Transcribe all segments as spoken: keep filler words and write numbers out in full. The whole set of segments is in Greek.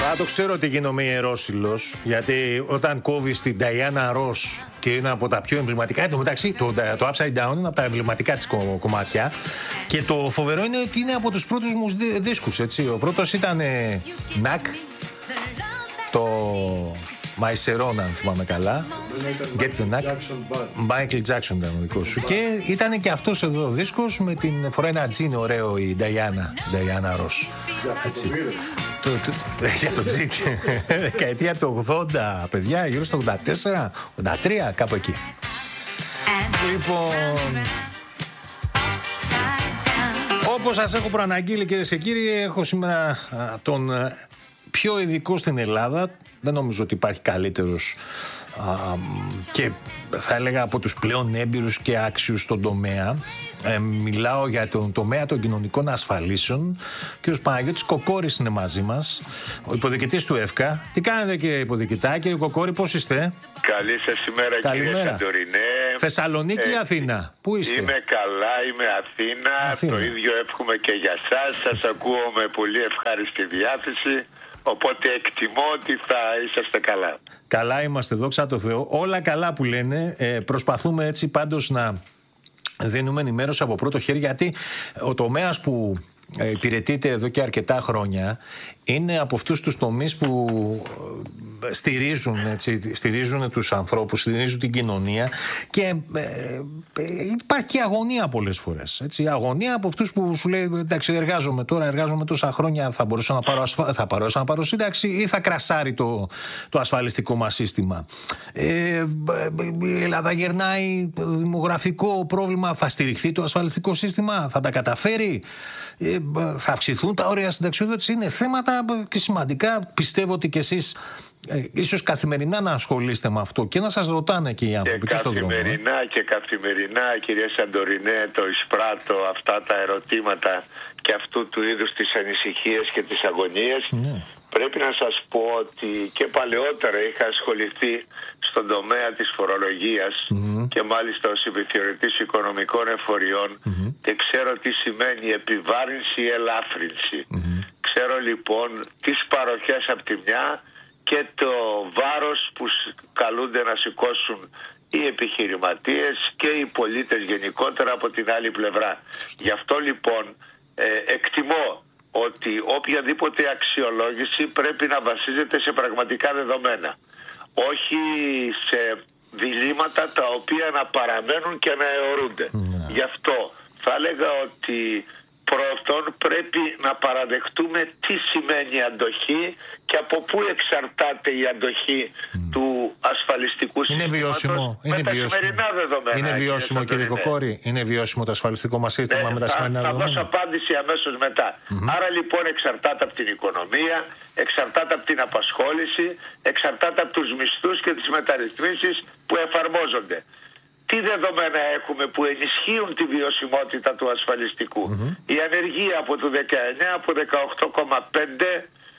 Α, το ξέρω ότι γίνομαι ιερόσυλος, γιατί όταν κόβεις την Diana Ross και είναι από τα πιο εμβληματικά, εν τω μεταξύ το, το Upside Down είναι από τα εμβληματικά της κο, κομμάτια, και το φοβερό είναι ότι είναι από τους πρώτους μου δίσκους, έτσι. Ο πρώτος ήταν ε, Knack, το My Seron, αν θυμάμαι καλά. Get the Knack. Michael Jackson ήταν ο δικός σου. Και ήταν και αυτός εδώ ο δίσκος με την φορά ένα τζιν ωραίο η Diana, Diana Ross. Έτσι. Το, το, για το τζιν. Δεκαετία του ογδόντα, παιδιά, γύρω στο ογδόντα τέσσερα, ογδόντα τρία, κάπου εκεί. Λοιπόν, όπως σας έχω προαναγγείλει, κυρίες και κύριοι, έχω σήμερα α, τον α, πιο ειδικό στην Ελλάδα. Δεν νομίζω ότι υπάρχει καλύτερος α, και θα έλεγα από τους πλέον έμπειρους και άξιους στον τομέα. Ε, μιλάω για τον τομέα των κοινωνικών ασφαλίσεων. Ο κ. Παναγιώτης Κοκόρης είναι μαζί μας, ο υποδιοικητής του ΕΦΚΑ. Τι κάνετε, κύριε υποδιοικητά? Κύριε Κοκόρη, πώς είστε? Καλή σας ημέρα. Καλημέρα. Κύριε Σαντορινέ. Θεσσαλονίκη ή ε, Αθήνα? Πού είστε? Είμαι καλά, είμαι Αθήνα. Αθήνα. Το ίδιο εύχομαι και για σας. Σας ακούω με πολύ ευχάριστη διάθεση. Οπότε εκτιμώ ότι θα είσαστε καλά. Καλά είμαστε, δόξα τω Θεώ. Όλα καλά που λένε. Ε, προσπαθούμε έτσι πάντως να δίνουμε ενημέρωση από πρώτο χέρι, γιατί ο τομέας που υπηρετείται εδώ και αρκετά χρόνια είναι από αυτούς τους τομείς που στηρίζουν, έτσι, στηρίζουν τους ανθρώπους, στηρίζουν την κοινωνία, και ε, υπάρχει αγωνία πολλές φορές, έτσι, αγωνία από αυτούς που σου λέει εντάξει, εργάζομαι τώρα, εργάζομαι τόσα χρόνια, θα μπορούσα να πάρω, ασφα... θα μπορούσα να πάρω σύνταξη ή θα κρασάρει το, το ασφαλιστικό μας σύστημα. Ε, η Ελλάδα γερνάει, δημογραφικό πρόβλημα, θα στηριχθεί το ασφαλιστικό σύστημα, θα τα καταφέρει, ε, θα αυξηθούν τα όρια συνταξιοδότηση? Είναι θέματα και σημαντικά. Πιστεύω ότι κι εσείς ε, ίσως καθημερινά να ασχολείστε με αυτό και να σας ρωτάνε και οι άνθρωποι και, και στον δρόμο. Καθημερινά και καθημερινά, κυρία Σαντορινέ, το εισπράττω αυτά τα ερωτήματα και αυτού του είδους τις ανησυχίες και τις αγωνίες. Ναι. Πρέπει να σας πω ότι και παλαιότερα είχα ασχοληθεί στον τομέα της φορολογίας mm-hmm. και μάλιστα ως επιθεωρητής οικονομικών εφοριών mm-hmm. και ξέρω τι σημαίνει επιβάρυνση ή ελάφρυνση. Mm-hmm. Ξέρω λοιπόν τις παροχές από τη μια και το βάρος που καλούνται να σηκώσουν οι επιχειρηματίες και οι πολίτες γενικότερα από την άλλη πλευρά. Γι' αυτό λοιπόν ε, εκτιμώ ότι οποιαδήποτε αξιολόγηση πρέπει να βασίζεται σε πραγματικά δεδομένα, όχι σε διλήμματα τα οποία να παραμένουν και να αιωρούνται. Yeah. Γι' αυτό θα έλεγα ότι πρώτον πρέπει να παραδεχτούμε τι σημαίνει αντοχή και από πού εξαρτάται η αντοχή mm. του ασφαλιστικού είναι συστήματος βιώσιμο, με είναι τα βιώσιμο. σημερινά δεδομένα. Είναι βιώσιμο, κύριε Κοκόρη? Είναι βιώσιμο το ασφαλιστικό μας σύστημα ε, με τα θα, σημερινά θα δεδομένα? Θα δώσω απάντηση αμέσως μετά. Mm-hmm. Άρα λοιπόν εξαρτάται από την οικονομία, εξαρτάται από την απασχόληση, εξαρτάται από τους μισθούς και τις μεταρρυθμίσεις που εφαρμόζονται. Τι δεδομένα έχουμε που ενισχύουν τη βιωσιμότητα του ασφαλιστικού? Mm-hmm. Η ανεργία από το δεκαεννιά από δεκαοκτώ κόμμα πέντε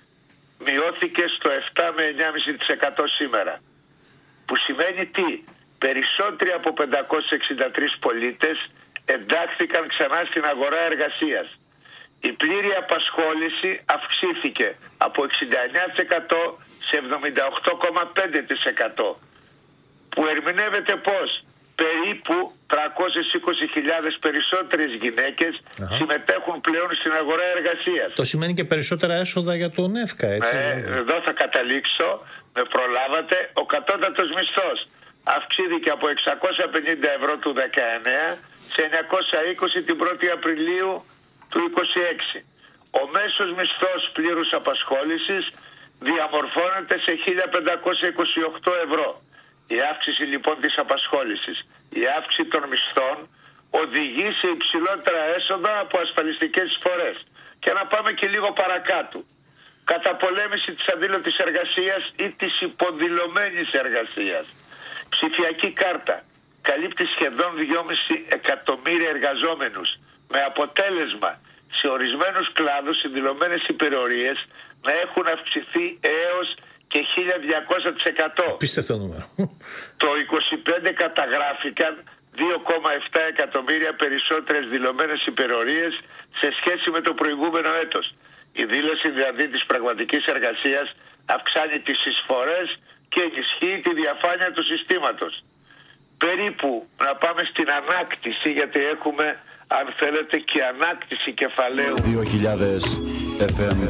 μειώθηκε στο επτά με εννιά κόμμα πέντε τοις εκατό σήμερα. Που σημαίνει τι? Περισσότεροι από πεντακόσιους εξήντα τρεις πολίτες εντάχθηκαν ξανά στην αγορά εργασίας. Η πλήρη απασχόληση αυξήθηκε από εξήντα εννιά τοις εκατό σε εβδομήντα οκτώ κόμμα πέντε τοις εκατό. Που ερμηνεύεται πώς? Περίπου τριακόσιες είκοσι χιλιάδες περισσότερες γυναίκες Αχα. συμμετέχουν πλέον στην αγορά εργασίας. Το σημαίνει και περισσότερα έσοδα για τον ΕΦΚΑ, έτσι? Ε, εδώ θα καταλήξω, με προλάβατε. Ο κατώτατος μισθός αυξήθηκε από εξακόσια πενήντα ευρώ του δεκαεννιά σε εννιακόσια είκοσι την πρώτη Απριλίου του είκοσι έξι. Ο μέσος μισθός πλήρους απασχόλησης διαμορφώνεται σε χίλια πεντακόσια είκοσι οκτώ ευρώ. Η αύξηση λοιπόν της απασχόλησης, η αύξηση των μισθών οδηγεί σε υψηλότερα έσοδα από ασφαλιστικές εισφορές. Και να πάμε και λίγο παρακάτω. Καταπολέμηση της αδήλωτης εργασίας ή της υποδηλωμένης εργασίας. Ψηφιακή κάρτα καλύπτει σχεδόν δυόμισι εκατομμύρια εργαζόμενους, με αποτέλεσμα σε ορισμένους κλάδους οι δηλωμένες υπερορίες να έχουν αυξηθεί έως και χίλια διακόσια τοις εκατό. Πίστευτο νούμερο. Το είκοσι πέντε καταγράφηκαν δύο κόμμα επτά εκατομμύρια περισσότερες δηλωμένες υπερορίες σε σχέση με το προηγούμενο έτος. Η δήλωση δηλαδή της πραγματικής εργασίας αυξάνει τις εισφορές και ενισχύει τη διαφάνεια του συστήματος. Περίπου να πάμε στην ανάκτηση, γιατί έχουμε, αν θέλετε, και ανάκτηση κεφαλαίου. δύο χιλιάδες εφ εμ.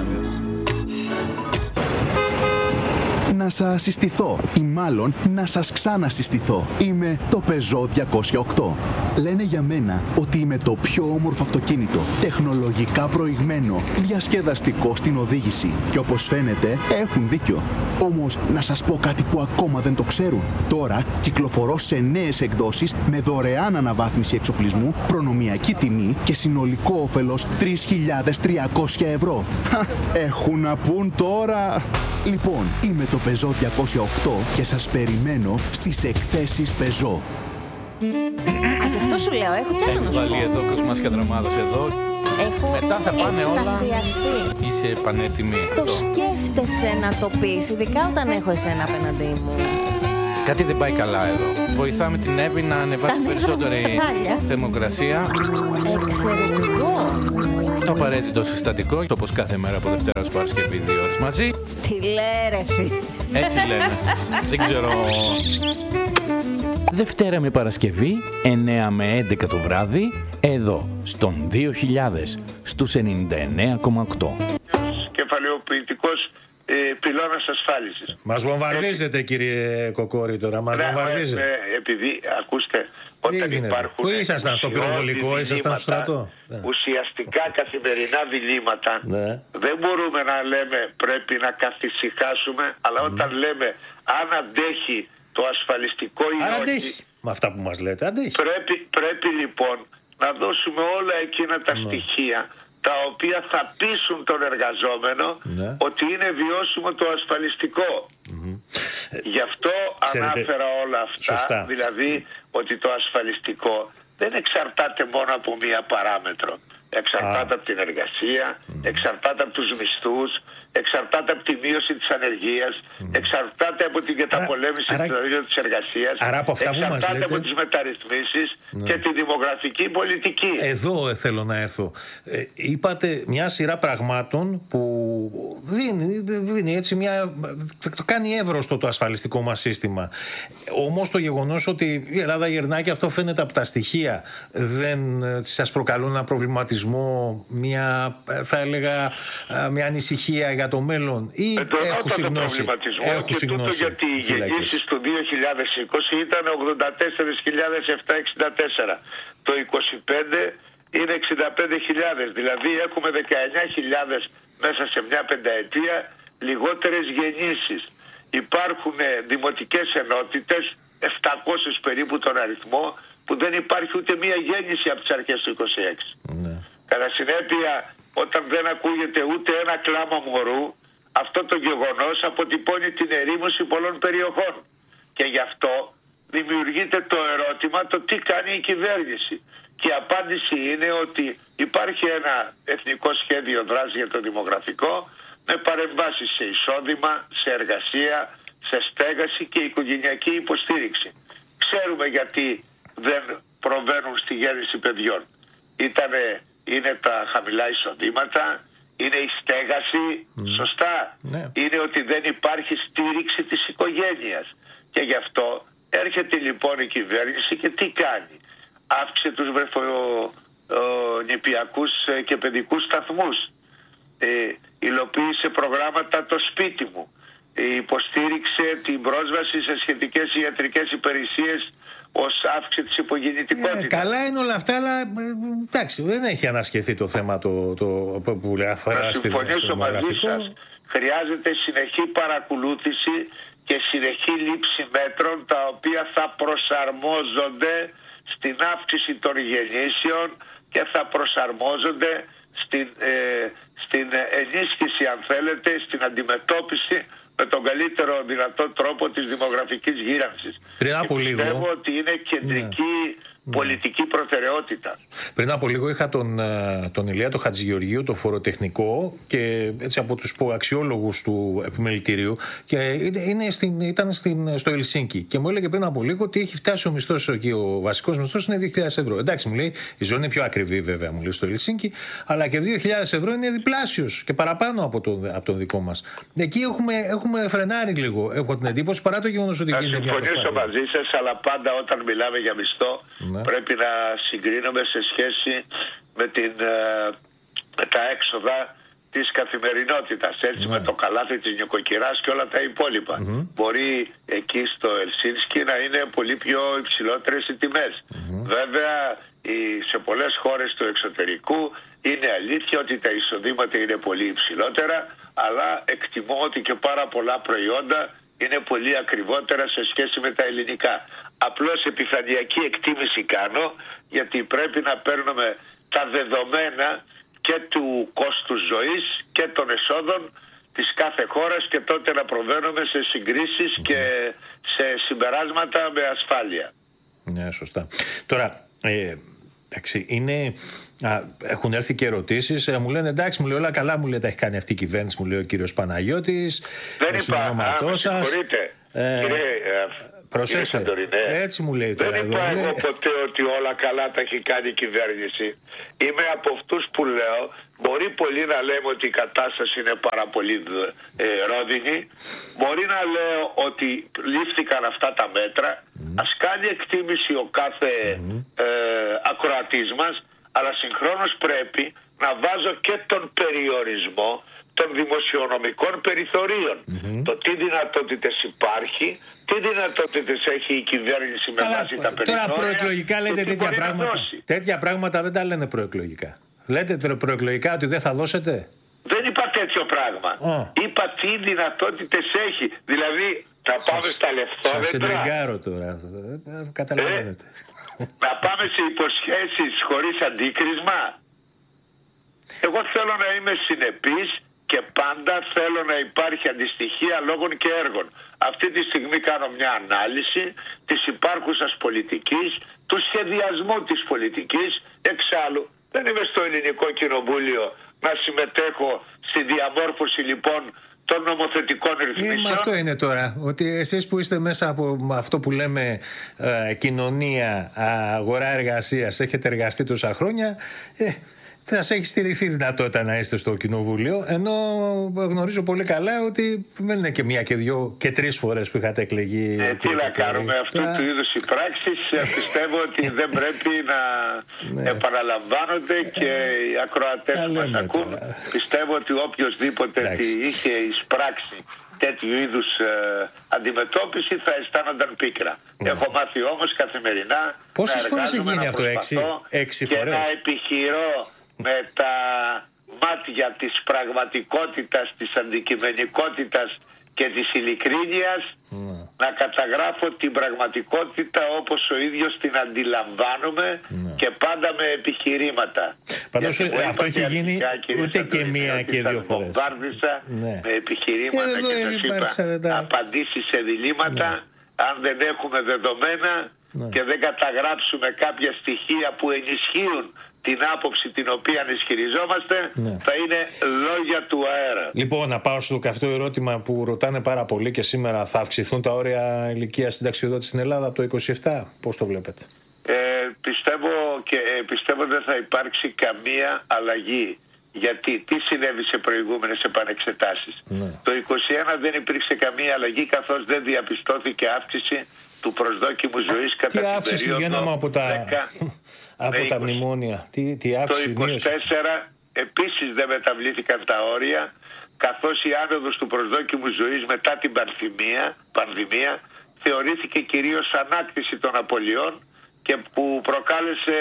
Να σας συστηθώ ή μάλλον να σας ξανασυστηθώ. Είμαι το Peugeot διακόσια οκτώ. Λένε για μένα ότι είμαι το πιο όμορφο αυτοκίνητο, τεχνολογικά προηγμένο, διασκεδαστικό στην οδήγηση. Και όπως φαίνεται έχουν δίκιο. Όμως να σας πω κάτι που ακόμα δεν το ξέρουν. Τώρα κυκλοφορώ σε νέες εκδόσεις με δωρεάν αναβάθμιση εξοπλισμού, προνομιακή τιμή και συνολικό όφελος τρεις χιλιάδες τριακόσια ευρώ. Έχουν να πούν τώρα. Λοιπόν, είμαι το Peugeot διακόσια οκτώ και σας περιμένω στις εκθέσεις Peugeot. Α, γι' αυτό σου λέω, έχω κι άλλο να σου πω. Βάλει εδώ Κοσμάς Κατραμάδος εδώ. Έχω μετά θα πάνε εκστασιαστεί. Όλα. Είσαι πανέτοιμη. Το σκέφτεσαι να το πεις, ειδικά όταν έχω εσένα απέναντί μου. Κάτι δεν πάει καλά εδώ. Βοηθάμε την Εύη να ανεβάσει περισσότερη θερμοκρασία. Εξαιρετικό. Το απαραίτητο συστατικό, όπως κάθε μέρα από Δευτέρα ως Παρασκευή, δύο ώρες μαζί. Τι λέει ρε φίλε. Έτσι λέμε. Δεν ξέρω. Δευτέρα με Παρασκευή, εννέα με έντεκα το βράδυ, εδώ, στον δύο χιλιάδες, στους ενενήντα εννέα κόμμα οκτώ. Κεφαλαιοποιητικός ε, πυλώνας ασφάλισης. Μας βομβαρδίζετε, κύριε Κοκόρη, τώρα. Μας ναι, βομβαρδίζετε. Ναι, επειδή, ακούστε, όταν υπάρχουν... Πού ήσασταν, στο πυροβολικό, ήσασταν στο στρατό. Ουσιαστικά καθημερινά διλήμματα. Ναι. Δεν μπορούμε να λέμε πρέπει να καθησυχάσουμε, αλλά όταν mm. λέμε αν αντέχει το ασφαλιστικό ή όχι... Αντέχει. Με αυτά που μας λέτε, αντέχει. Πρέπει, πρέπει λοιπόν να δώσουμε όλα εκείνα τα mm. στοιχεία τα οποία θα πείσουν τον εργαζόμενο ναι. ότι είναι βιώσιμο το ασφαλιστικό. Mm-hmm. Γι' αυτό Ξέρετε, ανάφερα όλα αυτά, σωστά. Δηλαδή ότι το ασφαλιστικό δεν εξαρτάται μόνο από μία παράμετρο. Εξαρτάται ah. από την εργασία, mm. εξαρτάται από τους μισθούς, εξαρτάται από τη μείωση της ανεργίας, mm. εξαρτάται από την καταπολέμηση άρα, της εργασίας, άρα από αυτά εξαρτάται που μας λέτε, από τις μεταρρυθμίσεις ναι. και τη δημογραφική πολιτική. Εδώ θέλω να έρθω. Ε, είπατε μια σειρά πραγμάτων που δίνει, δίνει έτσι μια, το κάνει εύρωστο το ασφαλιστικό μας σύστημα. Όμως το γεγονός ότι η Ελλάδα γερνάει και αυτό φαίνεται από τα στοιχεία, δεν σας προκαλούν ένα προβληματισμό, μια, θα έλεγα, μια ανησυχία για το μέλλον ή έχουν συγνώσει? Έχουν συγνώσει. Γιατί οι γεννήσεις του δύο χιλιάδες είκοσι ήταν ογδόντα τέσσερις χιλιάδες επτακόσια εξήντα τέσσερα. Το είκοσι πέντε είναι εξήντα πέντε χιλιάδες. Δηλαδή έχουμε δεκαεννιά χιλιάδες μέσα σε μια πενταετία λιγότερες γεννήσεις. Υπάρχουν δημοτικές ενότητες, επτακόσιες περίπου τον αριθμό, που δεν υπάρχει ούτε μία γέννηση από τις αρχές του είκοσι έξι. Ναι. Κατά συνέπεια, όταν δεν ακούγεται ούτε ένα κλάμα μωρού, αυτό το γεγονός αποτυπώνει την ερήμωση πολλών περιοχών. Και γι' αυτό δημιουργείται το ερώτημα το τι κάνει η κυβέρνηση. Και η απάντηση είναι ότι υπάρχει ένα εθνικό σχέδιο δράσης για το δημογραφικό με παρεμβάσεις σε εισόδημα, σε εργασία, σε στέγαση και οικογενειακή υποστήριξη. Ξέρουμε γιατί δεν προβαίνουν στη γέννηση παιδιών. Ήτανε, είναι τα χαμηλά εισοδήματα, είναι η στέγαση, mm. σωστά. Ναι. Είναι ότι δεν υπάρχει στήριξη της οικογένειας. Και γι' αυτό έρχεται λοιπόν η κυβέρνηση και τι κάνει? Αύξησε τους βρεφονηπιακούς και παιδικούς σταθμούς. Ε, υλοποίησε προγράμματα το σπίτι μου. Ε, υποστήριξε την πρόσβαση σε σχετικές ιατρικές υπηρεσίες ως αύξηση της υπογεννητικότητας. Ε, καλά είναι όλα αυτά, αλλά εντάξει, δεν έχει ανασχεθεί το θέμα το, το, που λέει αφορά. Να συμφωνήσω μαζί σας. Χρειάζεται συνεχή παρακολούθηση και συνεχή λήψη μέτρων τα οποία θα προσαρμόζονται στην αύξηση των γεννήσεων και θα προσαρμόζονται στην, ε, στην ενίσχυση, αν θέλετε, στην αντιμετώπιση με τον καλύτερο δυνατό τρόπο της δημογραφικής γύρανσης. Πριν από λίγο. Πιστεύω ότι είναι κεντρική ναι. πολιτική προτεραιότητα. Πριν από λίγο είχα τον, τον Ηλία το Χατζηγεωργίου, το φοροτεχνικό, και έτσι από τους αξιόλογους του επιμελητηρίου, και είναι στην, ήταν στην, στο Ελσίνκι, και μου έλεγε πριν από λίγο ότι έχει φτάσει ο μισθός εκεί, ο βασικός μισθός είναι δύο χιλιάδες ευρώ. Εντάξει, μου λέει, η ζωή είναι πιο ακριβή βέβαια, μου λέει, στο Ελσίνκι, αλλά και δύο χιλιάδες ευρώ είναι διπλάσιος και παραπάνω από τον, από τον δικό μας. Εκεί έχουμε, έχουμε φρενάρει λίγο, έχω την εντύπωση, παρά το γεγονός ότι γίνεται μια προσπάθεια. Θα συμφωνήσω μαζί σας, αλλά πάντα όταν μιλάμε για μισθό, ναι, πρέπει να συγκρίνουμε σε σχέση με, την, με τα έξοδα της καθημερινότητας, έτσι, ναι, με το καλάθι της νοικοκυράς και όλα τα υπόλοιπα. Mm-hmm. Μπορεί εκεί στο Ελσίνσκι να είναι πολύ πιο υψηλότερες οι τιμές. Mm-hmm. Βέβαια, σε πολλές χώρες του εξωτερικού είναι αλήθεια ότι τα εισοδήματα είναι πολύ υψηλότερα, αλλά εκτιμώ ότι και πάρα πολλά προϊόντα είναι πολύ ακριβότερα σε σχέση με τα ελληνικά. Απλώς επιφανειακή εκτίμηση κάνω, γιατί πρέπει να παίρνουμε τα δεδομένα και του κόστους ζωής και των εσόδων της κάθε χώρας, και τότε να προβαίνουμε σε συγκρίσεις και σε συμπεράσματα με ασφάλεια. Ναι, σωστά. Τώρα, ε, εντάξει, είναι... Α, έχουν έρθει και ερωτήσεις, ε, μου λένε εντάξει, μου λέει όλα καλά, μου λέει τα έχει κάνει αυτή η κυβέρνηση, μου λέει ο κύριος Παναγιώτης. Δεν είπα, με συγχωρείτε. Ε, κύριε, προσέξτε, κύριε έτσι μου λέει τώρα. Δεν είπα εγώ λέει... ποτέ ότι όλα καλά τα έχει κάνει η κυβέρνηση. Είμαι από αυτούς που λέω, μπορεί πολλοί να λέμε ότι η κατάσταση είναι πάρα πολύ ε, ρόδινη, μπορεί να λέω ότι λήφθηκαν αυτά τα μέτρα, mm. ας κάνει εκτίμηση ο κάθε mm. ε, ακροατής μας, αλλά συγχρόνως πρέπει να βάζω και τον περιορισμό των δημοσιονομικών περιθωρίων. Mm-hmm. Το τι δυνατότητες υπάρχει, τι δυνατότητες έχει η κυβέρνηση με βάση τα περιθώρια. Τώρα προεκλογικά λέτε τέτοια πράγματα. Τέτοια πράγματα δεν τα λένε προεκλογικά. Λέτε προεκλογικά ότι δεν θα δώσετε. Δεν είπα τέτοιο πράγμα. Oh. Είπα τι δυνατότητες έχει. Δηλαδή θα σας, πάμε στα λεφτά. Σας εντριγκάρω τώρα. Καταλαβαίνετε. Ε, να πάμε σε υποσχέσεις χωρίς αντίκρισμα. Εγώ θέλω να είμαι συνεπής και πάντα θέλω να υπάρχει αντιστοιχεία λόγων και έργων. Αυτή τη στιγμή κάνω μια ανάλυση της υπάρχουσας πολιτικής, του σχεδιασμού της πολιτικής. Εξάλλου δεν είμαι στο Ελληνικό Κοινοβούλιο να συμμετέχω στη διαμόρφωση λοιπόν των νομοθετικών ρυθμίσεων. Ε, αυτό είναι τώρα, ότι εσείς που είστε μέσα από αυτό που λέμε ε, κοινωνία, αγορά εργασίας, έχετε εργαστεί τόσα χρόνια, ε, θα σας έχει στηριχθεί δυνατότητα να είστε στο Κοινοβούλιο, ενώ γνωρίζω πολύ καλά ότι δεν είναι και μία και δύο και τρεις φορές που είχατε εκλεγεί. Ε, τι να κάνουμε, αυτού Τώρα... του είδους οι πράξεις πιστεύω ότι δεν πρέπει να ναι. επαναλαμβάνονται και οι ακροατές που μας ακούν. Τώρα. Πιστεύω ότι οποιοσδήποτε είχε εισπράξει τέτοιου είδους ε, αντιμετώπιση θα αισθάνονταν πίκρα. Ναι. Έχω μάθει όμως καθημερινά Πόσες να εργάζομαι, να αυτό, έξι, έξι και φορές. να επιχειρώ με τα μάτια της πραγματικότητας, της αντικειμενικότητας και της ειλικρίνειας mm. να καταγράφω την πραγματικότητα όπως ο ίδιος την αντιλαμβάνομαι mm. και πάντα με επιχειρήματα. Πάντως αυτό έχει γίνει ούτε και μία και δύο φορές. Βομβάρδισα ναι. με επιχειρήματα ε, και σας είπα τα... απαντήσεις σε διλήμματα ναι. αν δεν έχουμε δεδομένα ναι. και δεν καταγράψουμε κάποια στοιχεία που ενισχύουν την άποψη την οποία ισχυριζόμαστε, ναι. θα είναι λόγια του αέρα. Λοιπόν, να πάω στο καυτό ερώτημα που ρωτάνε πάρα πολύ και σήμερα. Θα αυξηθούν τα όρια ηλικίας συνταξιοδότησης στην Ελλάδα από το είκοσι επτά? Πώς το βλέπετε? Ε, πιστεύω και ε, πιστεύω δεν θα υπάρξει καμία αλλαγή. Γιατί τι συνέβη σε προηγούμενες επανεξετάσεις? Ναι. Το είκοσι ένα δεν υπήρξε καμία αλλαγή, καθώς δεν διαπιστώθηκε αύξηση του προσδόκιμου ζωής κατά τι την περίοδο από τα... δέκα από τα μνημόνια. Τι, τι αύξηση, το είκοσι τέσσερα επίσης δεν μεταβλήθηκαν τα όρια, καθώς η άνοδος του προσδόκιμου ζωής μετά την πανδημία, πανδημία θεωρήθηκε κυρίως ανάκτηση των απολειών και που προκάλεσε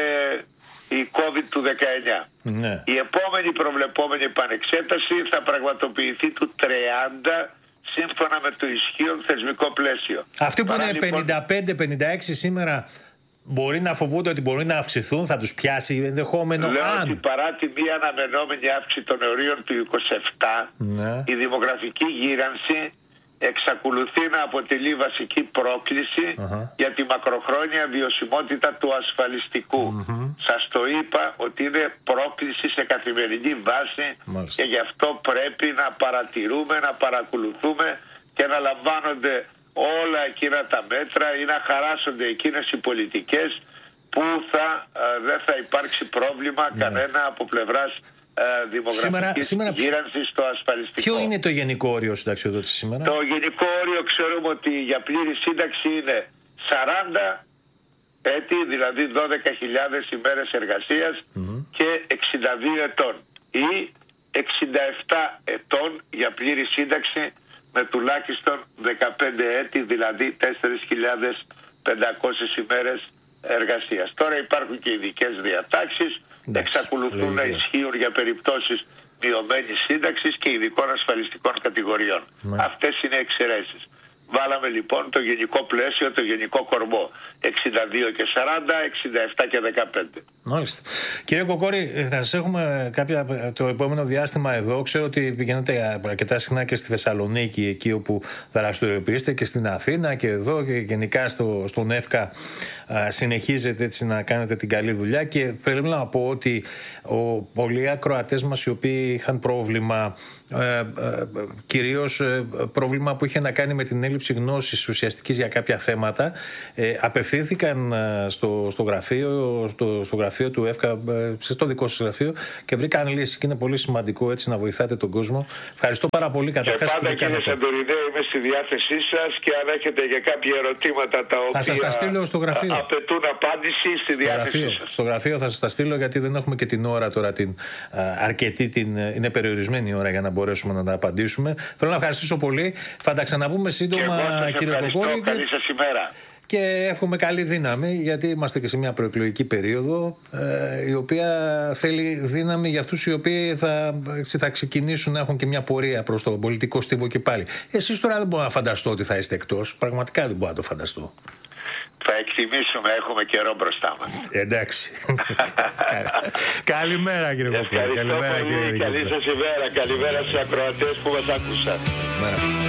η κόβιντ του δεκαεννιά. Ναι. Η επόμενη προβλεπόμενη επανεξέταση θα πραγματοποιηθεί του τριάντα σύμφωνα με το ισχύον θεσμικό πλαίσιο. Αυτοί που Άρα, είναι λοιπόν... πενήντα πέντε πενήντα έξι σήμερα μπορεί να φοβούνται ότι μπορεί να αυξηθούν, θα τους πιάσει ενδεχόμενο? Λέω αν... ότι παρά τη μία αναμενόμενη αύξηση των ορίων του είκοσι επτά, ναι. η δημογραφική γύρανση εξακολουθεί να αποτελεί βασική πρόκληση uh-huh. για τη μακροχρόνια βιωσιμότητα του ασφαλιστικού. Uh-huh. Σας το είπα ότι είναι πρόκληση σε καθημερινή βάση. Μάλιστα. Και γι' αυτό πρέπει να παρατηρούμε, να παρακολουθούμε και να λαμβάνονται όλα εκείνα τα μέτρα ή να χαράσσονται εκείνες οι πολιτικές που θα, ε, δεν θα υπάρξει πρόβλημα yeah. κανένα από πλευράς δημογραφικής σήμερα, γύρανσης στο ασφαλιστικό. Ποιο είναι το γενικό όριο συνταξιοδότηση σήμερα? Το γενικό όριο ξέρουμε ότι για πλήρη σύνταξη είναι σαράντα έτη, δηλαδή δώδεκα χιλιάδες ημέρες εργασίας mm-hmm. και εξήντα δύο ετών ή εξήντα επτά ετών για πλήρη σύνταξη με τουλάχιστον δεκαπέντε έτη, δηλαδή τέσσερις χιλιάδες πεντακόσιες ημέρες εργασίας. Τώρα υπάρχουν και ειδικές διατάξεις. Εξακολουθούν να ισχύουν για περιπτώσεις μειωμένης σύνταξης και ειδικών ασφαλιστικών κατηγοριών. Ναι. Αυτές είναι εξαιρέσεις. Βάλαμε λοιπόν το γενικό πλαίσιο, το γενικό κορμό. εξήντα δύο και σαράντα, εξήντα επτά και δεκαπέντε. Μάλιστα. Κύριε Κοκόρη, θα σας έχουμε κάποια, το επόμενο διάστημα εδώ. Ξέρω ότι πηγαίνετε αρκετά συχνά και στη Θεσσαλονίκη, εκεί όπου δραστηριοποιείστε, και στην Αθήνα και εδώ και γενικά στο, στον ΕΦΚΑ συνεχίζετε έτσι να κάνετε την καλή δουλειά. Και πρέπει να πω ότι ο, πολλοί ακροατές μας οι οποίοι είχαν πρόβλημα, ε, ε, κυρίως ε, πρόβλημα που είχε να κάνει με την έλλειψη γνώσης ουσιαστικής για κάποια θέματα, ε, απευθύνθηκαν στο, στο, γραφείο, στο, στο γραφείο του ΕΦΚΑ, στο δικό σας γραφείο, και βρήκαν λύσεις, και είναι πολύ σημαντικό έτσι να βοηθάτε τον κόσμο. Ευχαριστώ πάρα πολύ. Καταρχάς, και πάντα, κύριε Σαντορινέ, είμαι στη διάθεσή σας, και αν έχετε για κάποια ερωτήματα τα οποία θα σας τα στείλω στο γραφείο. απαιτούν απάντηση, στη στο διάθεσή γραφείο, σας. Στο γραφείο θα σας τα στείλω, γιατί δεν έχουμε και την ώρα τώρα την α, αρκετή, την, είναι περιορισμένη η ώρα για να μπορέσουμε να τα απαντήσουμε. Θέλω να ευχαριστήσω πολύ. Θα τα ξαναπούμε σύντομα, κύριε Κοκόρη. Καλή σας ημέρα. Και εύχομαι καλή δύναμη, γιατί είμαστε και σε μια προεκλογική περίοδο, ε, η οποία θέλει δύναμη για αυτούς οι οποίοι θα, θα ξεκινήσουν να έχουν και μια πορεία προς το πολιτικό στίβο και πάλι. Εσείς τώρα δεν μπορώ να φανταστώ ότι θα είστε εκτός. Πραγματικά δεν μπορώ να το φανταστώ. Θα εκτιμήσουμε, έχουμε καιρό μπροστά μας. Εντάξει. Καλημέρα, κύριε Κοκόρη. Καλημέρα, κύριε. Καλή σας ημέρα. Καλημέρα στους ακροατές που μας άκουσαν.